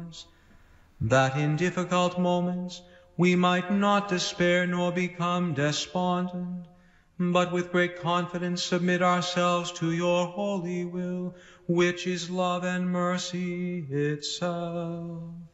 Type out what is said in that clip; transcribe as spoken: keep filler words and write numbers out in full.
us, that in difficult moments we might not despair nor become despondent, but with great confidence submit ourselves to your holy will, which is love and mercy itself.